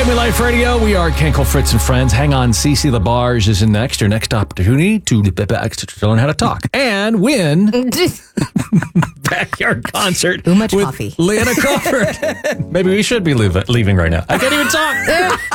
Family Life Radio. We are Kenkel, Fritz, and Friends. Hang on, Cece Labarge is in next. Your next opportunity to learn how to talk and win backyard concert. Too much with coffee. Leanna Crawford. Maybe we should be leaving right now. I can't even talk.